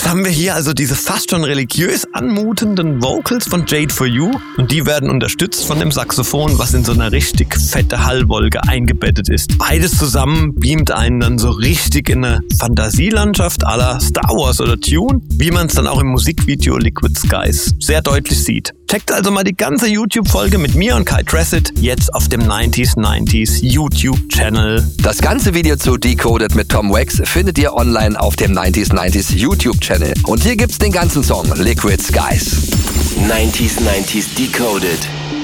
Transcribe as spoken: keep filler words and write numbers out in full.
haben wir hier also diese fast schon religiös anmutenden Vocals von Jade For You und die werden unterstützt von dem Saxophon, was in so einer richtig fette Hallwolke eingebettet ist. Beides zusammen beamt einen dann so richtig in eine Fantasielandschaft à la Star Wars oder Tune, wie man es dann auch im Musikvideo Liquid Skies sehr deutlich sieht. Checkt also mal die ganze YouTube-Folge mit mir und Kai Tressett jetzt auf dem neunzig neunzig YouTube-Channel. Das ganze Video zu Decoded mit Tom Wax findet ihr online auf dem neunzig neunzig YouTube-Channel. Und hier gibt's den ganzen Song Liquid Skies. neunzig neunzig Decoded.